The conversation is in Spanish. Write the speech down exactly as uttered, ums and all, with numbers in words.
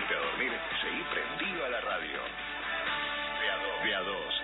irte a dormir, seguí prendido a la radio. De a dos. De a dos.